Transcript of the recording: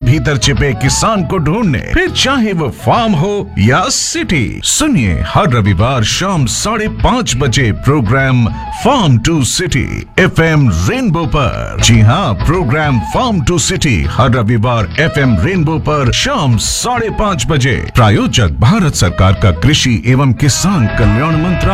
भीतर छिपे किसान को ढूंढने, फिर चाहे वो फार्म हो या सिटी। सुनिए हर रविवार शाम 5:30 बजे programme farm to city FM rainbow पर। जी हाँ, प्रोग्राम फार्म टू सिटी हर रविवार FM रेनबो पर शाम 5:30 बजे। प्रायोजक भारत सरकार का कृषि एवं किसान कल्याण मंत्रालय।